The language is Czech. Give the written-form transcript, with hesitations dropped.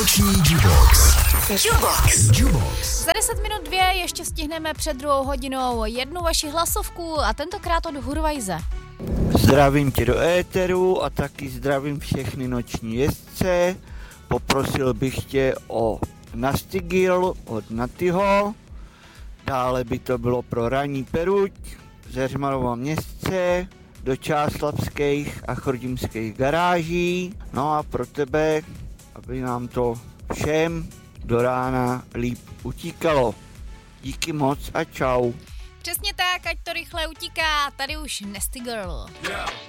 Noční Jubox. Jubox. Za 10 minut 2 ještě stihneme před 2 hodinou jednu vaši hlasovku a tentokrát od Hurvajze. Zdravím tě do éteru a taky zdravím všechny noční jezdce. Poprosil bych tě o Nastigil od Natyho. Dále by to bylo pro Ranní Peruť ze Řemarova Městce do Čáslabských a Chrudimských garáží. No a pro tebe, aby nám to všem do rána líp utíkalo. Díky moc a čau. Přesně tak, ať to rychle utíká, tady už Nasty Girl. Yeah.